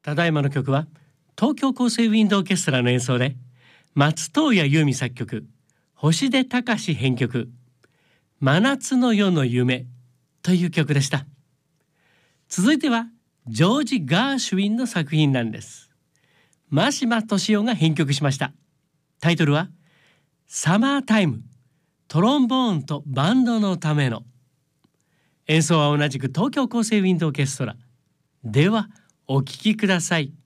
ただいまの曲は東京厚生ウィンドオーケストラの演奏で、松任谷由実作曲、星出隆編曲、真夏の夜の夢という曲でした。続いてはジョージ・ガーシュウィンの作品なんです。真島俊夫が編曲しました。タイトルはサマータイム、トロンボーンとバンドのための。演奏は同じく東京厚生ウィンドオーケストラ。ではお聴きください。